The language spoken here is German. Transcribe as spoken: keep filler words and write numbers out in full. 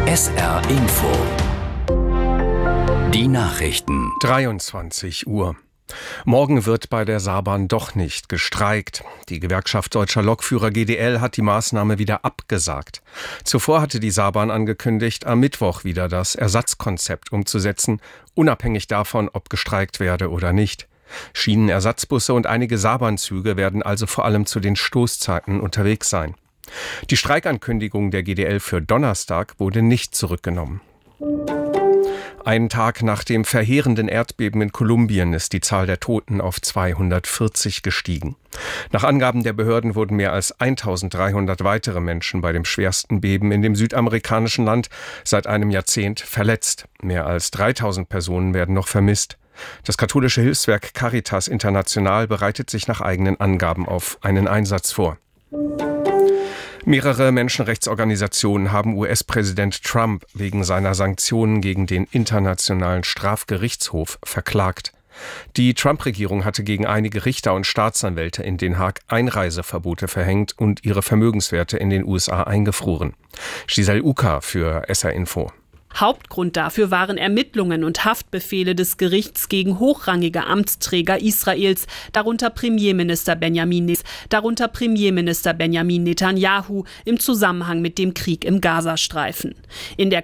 S R Info. Die Nachrichten. dreiundzwanzig Uhr. Morgen wird bei der Saarbahn doch nicht gestreikt. Die Gewerkschaft Deutscher Lokführer G D L hat die Maßnahme wieder abgesagt. Zuvor hatte die Saarbahn angekündigt, am Mittwoch wieder das Ersatzkonzept umzusetzen, unabhängig davon, ob gestreikt werde oder nicht. Schienenersatzbusse und einige Saarbahnzüge werden also vor allem zu den Stoßzeiten unterwegs sein. Die Streikankündigung der G D L für Donnerstag wurde nicht zurückgenommen. Einen Tag nach dem verheerenden Erdbeben in Kolumbien ist die Zahl der Toten auf zweihundertvierzig gestiegen. Nach Angaben der Behörden wurden mehr als eintausenddreihundert weitere Menschen bei dem schwersten Beben in dem südamerikanischen Land seit einem Jahrzehnt verletzt. Mehr als dreitausend Personen werden noch vermisst. Das katholische Hilfswerk Caritas International bereitet sich nach eigenen Angaben auf einen Einsatz vor. Mehrere Menschenrechtsorganisationen haben U S-Präsident Trump wegen seiner Sanktionen gegen den Internationalen Strafgerichtshof verklagt. Die Trump-Regierung hatte gegen einige Richter und Staatsanwälte in Den Haag Einreiseverbote verhängt und ihre Vermögenswerte in den U S A eingefroren. Giselle Uka für S R Info. Hauptgrund dafür waren Ermittlungen und Haftbefehle des Gerichts gegen hochrangige Amtsträger Israels, darunter Premierminister Benjamin, darunter Premierminister Benjamin Netanyahu im Zusammenhang mit dem Krieg im Gazastreifen. In der